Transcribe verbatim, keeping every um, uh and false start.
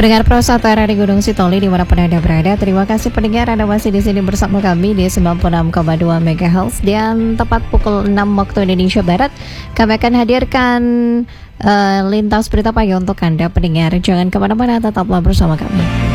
Pendengar Pro satu R R I Gunung Sitoli dimanapun Anda berada, terima kasih pendengar Anda masih di sini bersama kami di sembilan puluh enam koma dua MHz dan tepat pukul enam waktu Indonesia Barat kami akan hadirkan uh, lintas berita pagi untuk Anda pendengar. Jangan kemana-mana, tetaplah bersama kami.